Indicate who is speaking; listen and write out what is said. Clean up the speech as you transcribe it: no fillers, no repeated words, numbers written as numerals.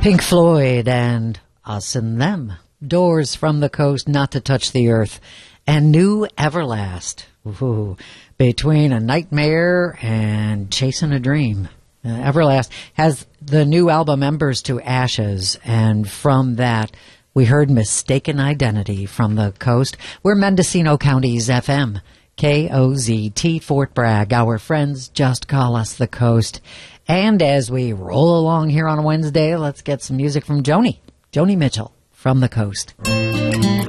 Speaker 1: Pink Floyd and Us and Them. Doors from the Coast, Not to Touch the Earth. And New Everlast. Ooh, between a nightmare and chasing a dream. Everlast has the new album Embers to Ashes. And from that, we heard Mistaken Identity from the Coast. We're Mendocino County's FM. KOZT Fort Bragg. Our friends just call us the Coast. And as we roll along here on a Wednesday, let's get some music from Joni Mitchell from the Coast.